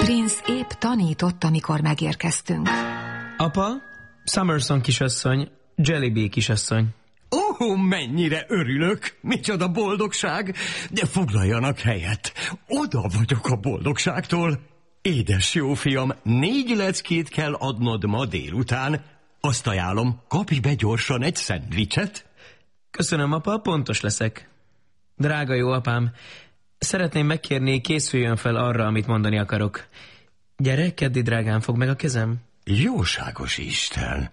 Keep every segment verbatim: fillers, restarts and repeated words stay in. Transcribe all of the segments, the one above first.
Prince épp tanított, amikor megérkeztünk. Apa, Summerson kisasszony, Jellyby kisasszony. Ó, oh, mennyire örülök, micsoda boldogság, de foglaljanak helyet. Oda vagyok a boldogságtól. Édes jó fiam, négy leckét kell adnod ma délután. Azt ajánlom, kapj be gyorsan egy szendvicset. Köszönöm, apa, pontos leszek. Drága jó apám, szeretném megkérni, készüljön fel arra, amit mondani akarok. Gyere, Keddi drágám, fogd meg a kezem. Jóságos Isten!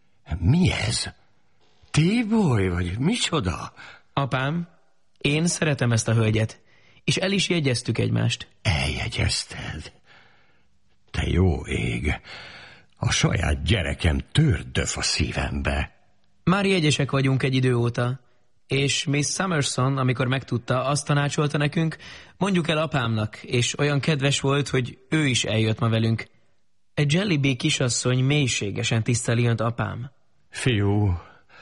Mi ez? Téboly, vagy micsoda? Apám, én szeretem ezt a hölgyet, és el is jegyeztük egymást. Eljegyezted? Te jó ég! A saját gyerekem tördöf a szívembe. Már jegyesek vagyunk egy idő óta, és Miss Summerson, amikor megtudta, azt tanácsolta nekünk, mondjuk el apámnak, és olyan kedves volt, hogy ő is eljött ma velünk. Egy Jellyby kisasszony mélységesen tiszteli önt, apám. Fiú,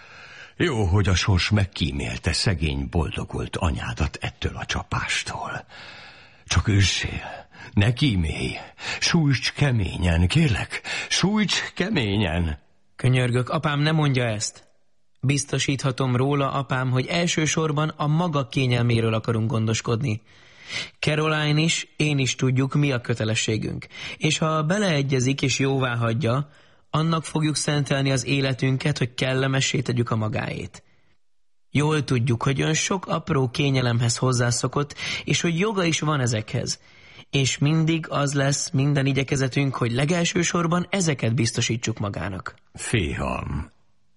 jó, hogy a sors megkímélte szegény, boldogult anyádat ettől a csapástól. Csak üssél, ne kímélj, sújts keményen, kérlek, sújts keményen. Könyörgök, apám, ne mondja ezt. Biztosíthatom róla, apám, hogy elsősorban a maga kényelméről akarunk gondoskodni. Caroline is, én is tudjuk, mi a kötelességünk. És ha beleegyezik és jóvá hagyja, annak fogjuk szentelni az életünket, hogy kellemessé tegyük a magáét. Jól tudjuk, hogy ön sok apró kényelemhez hozzászokott, és hogy joga is van ezekhez. És mindig az lesz minden igyekezetünk, hogy legelsősorban ezeket biztosítsuk magának. Fiam,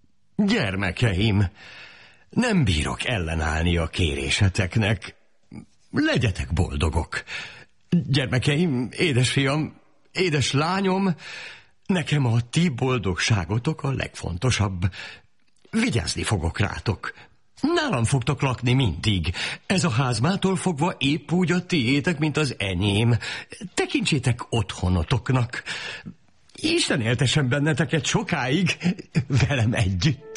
gyermekeim, nem bírok ellenállni a kéréseteknek. Legyetek boldogok. Gyermekeim, édesfiam, édes lányom, nekem a ti boldogságotok a legfontosabb. Vigyázni fogok rátok. Nálam fogtok lakni mindig. Ez a ház mától fogva épp úgy a tiétek, mint az enyém. Tekintsétek otthonotoknak. Isten éltessen benneteket sokáig, velem együtt.